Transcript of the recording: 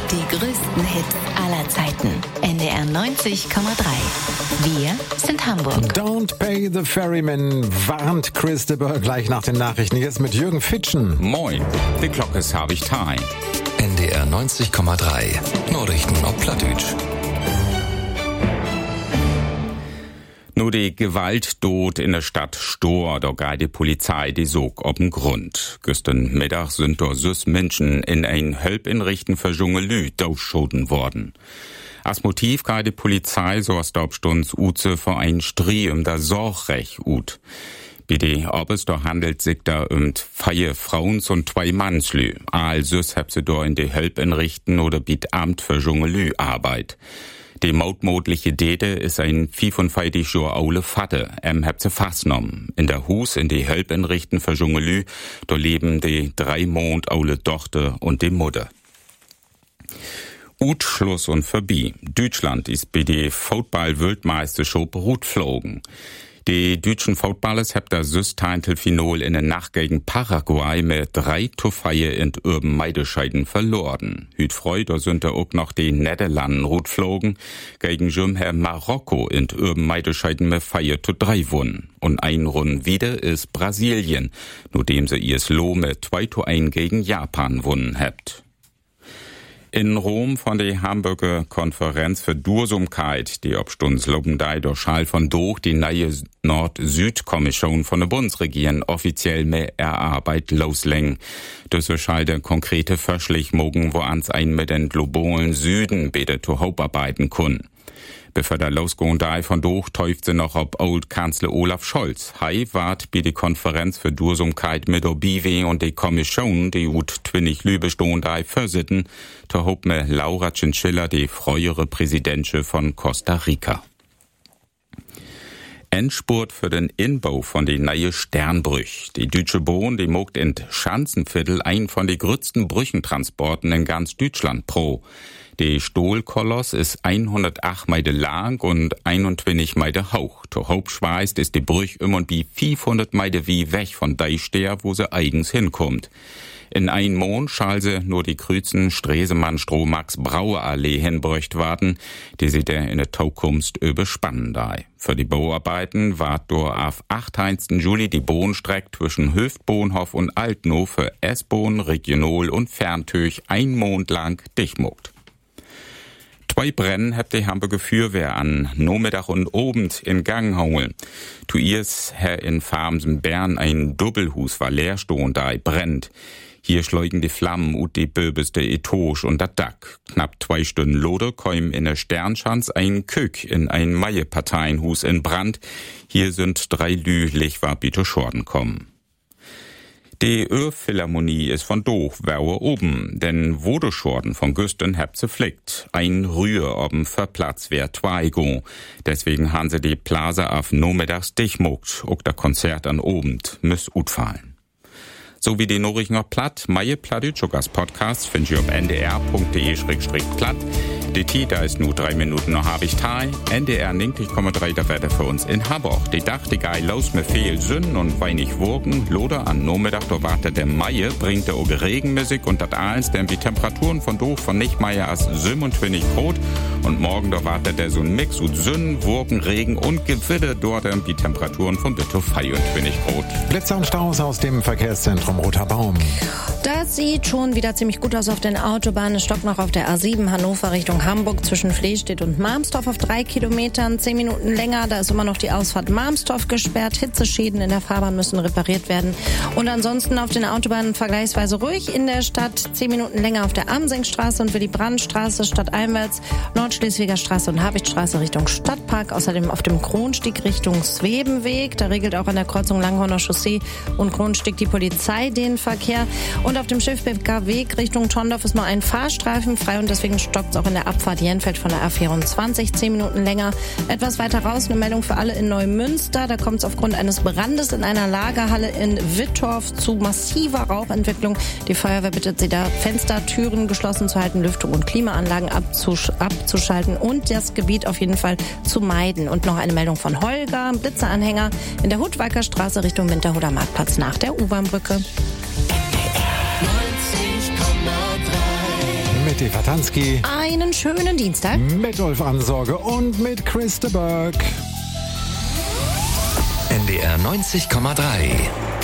Die größten Hits aller Zeiten. NDR 90,3. Wir sind Hamburg. Don't pay the ferryman, warnt Chris de Burgh gleich nach den Nachrichten. Jetzt mit Jürgen Fitschen. Moin, die Glocke ist habe ich Time. NDR 90,3. Nachrichten auf Plattdeutsch. Nur die Gewalt dort in der Stadt Stor, da geht die Polizei die Sog ob'n Grund. Gestern Mittag sind da süß Menschen in ein Hölpinrichten für junge Lü durchschoten worden. Als Motiv geht die Polizei so als Daubstunds Uze vor ein Strie der Sorgrecht ut. Bei die Obbes da handelt sich da feie Frauens und 2 Mannslü. All süß hab sie da in die Hölpinrichten oder biet Amt für junge Lü Arbeit. Die mautmodliche Dede ist ein 45 Jahre aule Vater, hab sie fastgenommen. In der Hus in die Hölpinrichten für junge Lü, da leben die 3 Monat aule Tochter und die Mutter. Ut Schluss und vorbei. Deutschland ist bei die Football-Weltmeisterschaft rutflogen. Die deutschen Footballers haben das Systeintelfinal in der Nacht gegen Paraguay mit 3-4 in Urban Meidescheiden verloren. Hüt Freud, da sind auch noch die Niederlanden rutflogen, gegen Jumher Marokko in Urban Meidescheiden mit 4-3 wonnen. Und ein Rund wieder ist Brasilien, nur dem sie ihr Lo mit 2-1 gegen Japan wonnen habt. In Rom von der Hamburger Konferenz für Dursumkeit, die obstunds Lobendei durch Schal von Doch die neue Nord-Süd-Kommission von der Bundesregierung offiziell mehr Erarbeit loslängen. Das Schal der konkrete Verschlich mogen, wo ans ein mit den globalen Süden bitte zu Hauptarbeiten kun. Bevor der Losgehung von Doch täuft sie noch ob Old Kanzler Olaf Scholz. Hei wart bei die Konferenz für Dursumkeit mit Obiwe und die Kommission, die ut twinnig Lübestehung da versitten, to hob me Laura Chinchilla, die freuere Präsidentsche von Costa Rica. Endspurt für den Inbau von die neue Sternbrüch. Die Deutsche Bahn, die mogt in Schanzenviertel ein von die größten Brüchentransporten in ganz Deutschland pro. Die Stohlkoloss ist 108 Meter lang und 21 Meter hoch. Der Hauptschweiß ist die Brüch immer wie 500 Meter wie weg von Deichster, wo sie eigens hinkommt. In ein Monat schall sie nur die Krüzen Stresemann Strohmax Brauer Allee hinbrücht warten, die sie der in der Zukunft überspannen dai. Für die Bauarbeiten ward durch auf 8. Juli die Bohnstrecke zwischen Höftbohnhof und Altnow für S-Bohn, Regional und Ferntöch ein Monat lang dichtmuckt. 2 Brennen habt die Hamburger Feuerwehr an Nachmittag und Abend in Gang holen. Tuiers Herr in Farmsen Bern ein Doppelhus war leerstehend da brennt. Hier schleugen die Flammen ut die böbeste Etage und das Dach. Knapp 2 Stunden Lode käum in der Sternschanz ein Kök in ein Meieparteienhus in Brand. Hier sind 3 Lü Lichwa bitte Schorden kommen. Die Öhrphilharmonie ist von Doch, wäre oben, denn wo de Schorden von Güsten habt ze flickt. Ein Rühr oben für Platz wär 2 go. Deswegen han sie die Plaza auf nachmittags dichtmuckt, auch der Konzert an Abend müss ut fallen. So wie die Nachrichten auf Platt, Meie Plattdeutsch Podcast findet ihr auf ndr.de/platt. Die Tita ist nur 3 Minuten noch hab ich Teil. NDR 90,3 der Wetter für uns in Hamburg. Die Dach, die Geil los mit viel Sünden und wenig Wurgen. Loder an Nachmittag, da wartet der Meie, bringt der Oge Regenmusik und das alles, denn die Temperaturen von Doch von nicht Meier als 27 Grad. Und morgen, da wartet der so ein Mix und Sünden, Wurgen, Regen und Gewitter dort, die Temperaturen von bitte 25 Grad. Blitzer und Staus aus dem Verkehrszentrum Roter Baum. Das sieht schon wieder ziemlich gut aus auf den Autobahnen. Es stockt noch auf der A7 Hannover Richtung Hamburg zwischen Flehstedt und Marmstorf auf 3 Kilometern. 10 Minuten länger, da ist immer noch die Ausfahrt Marmstorf gesperrt. Hitzeschäden in der Fahrbahn müssen repariert werden. Und ansonsten auf den Autobahnen vergleichsweise ruhig in der Stadt. 10 Minuten länger auf der Amsengstraße und Willy-Brandt-Straße stadteinwärts. Nordschleswiger Straße und Habichtstraße Richtung Stadtpark. Außerdem auf dem Kronstieg Richtung Svebenweg. Da regelt auch an der Kreuzung Langhorner Chaussee und Kronstieg die Polizei den Verkehr. Und auf dem Schiffbeker Weg Richtung Tondorf ist nur ein Fahrstreifen frei und deswegen stockt es auch in der Abfahrt Jenfeld von der A24 10 Minuten länger. Etwas weiter raus eine Meldung für alle in Neumünster. Da kommt es aufgrund eines Brandes in einer Lagerhalle in Wittorf zu massiver Rauchentwicklung. Die Feuerwehr bittet sie da, Fenster, Türen geschlossen zu halten, Lüftung und Klimaanlagen abzuschalten und das Gebiet auf jeden Fall zu meiden. Und noch eine Meldung von Holger, Blitzeranhänger in der Hudweiker Straße Richtung Winterhuder Marktplatz nach der U-Bahn-Brücke. Mit mit Eva Tansky. Einen schönen Dienstag. Mit Ulf Ansorge und mit Chris de Burgh. NDR 90,3